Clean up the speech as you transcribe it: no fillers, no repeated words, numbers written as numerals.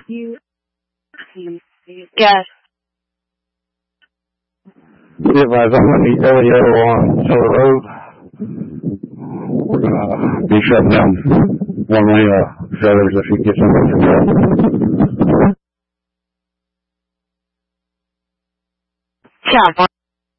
Yes. If I don't want any LEO on Solar Road, we're going to be shutting down one way shutters if you get somebody to help. Yeah.